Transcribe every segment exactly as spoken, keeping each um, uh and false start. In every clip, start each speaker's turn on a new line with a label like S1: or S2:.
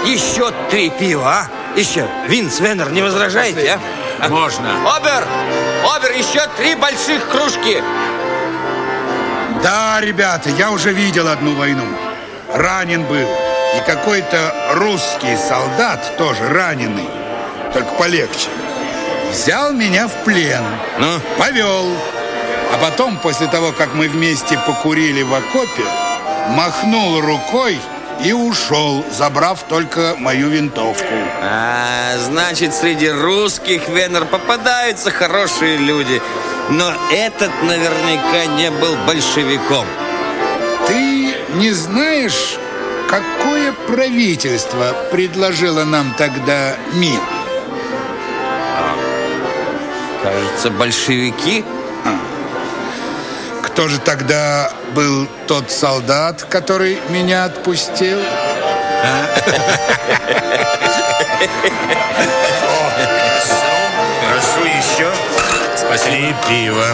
S1: еще три пива, а? Еще. Винс, Венер, не возражаете, а?
S2: Можно.
S1: Обер! Обер, еще три больших кружки.
S3: Да, ребята, я уже видел одну войну. Ранен был. И какой-то русский солдат, тоже раненый, только полегче, взял меня в плен.
S1: Ну?
S3: Повел. А потом, после того, как мы вместе покурили в окопе, махнул рукой и ушел, забрав только мою винтовку.
S1: А, значит, среди русских, Венер, попадаются хорошие люди. Но этот наверняка не был большевиком.
S3: Ты не знаешь, какое правительство предложило нам тогда мир?
S1: Кажется, большевики.
S3: А. Кто же тогда был тот солдат, который меня отпустил?
S2: Прошу еще. Спасибо. Пиво.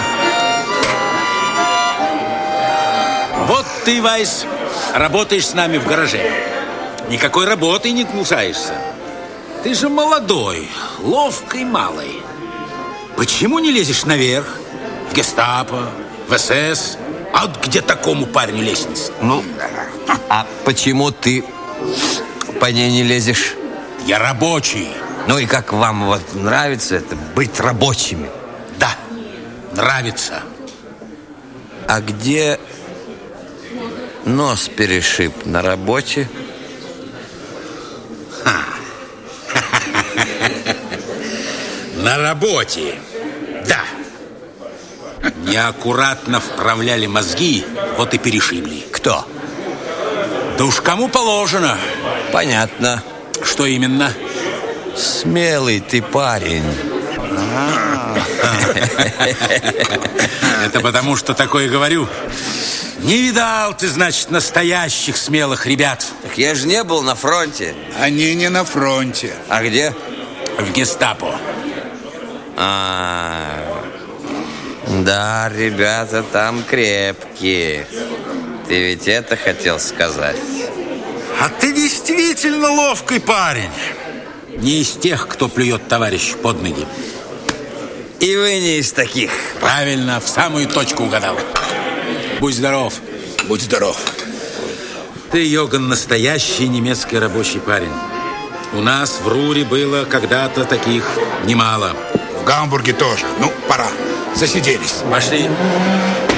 S2: Вот ты, Вайс, работаешь с нами в гараже. Никакой работы не гнушаешься. Ты же молодой, ловкий малый. Почему не лезешь наверх? В гестапо, в эс эс? А вот где такому парню лестница?
S1: Ну, а почему ты по ней не лезешь?
S2: Я рабочий.
S1: Ну и как вам вот нравится это, быть рабочими?
S2: Да, нравится.
S1: А где нос перешиб на работе?
S2: На работе, да. Неаккуратно вправляли мозги, вот и перешибли.
S1: Кто?
S2: Да уж кому положено.
S1: Понятно.
S2: Что именно?
S1: Смелый ты парень.
S2: Это потому, что такое говорю. Не видал ты, значит, настоящих смелых ребят.
S1: Так я же не был на фронте.
S3: Они не на фронте.
S1: А где?
S2: В гестапо.
S1: А, да, ребята там крепкие. Ты ведь это хотел сказать?
S2: А ты действительно ловкий парень. Не из тех, кто плюет товарищ под ноги.
S1: И вы не из таких.
S2: Правильно, в самую точку угадал. Будь здоров.
S3: Будь здоров.
S2: Ты, Йоган, настоящий немецкий рабочий парень. У нас в Руре было когда-то таких немало.
S3: В Гамбурге тоже. Ну, пора. Засиделись.
S2: Пошли.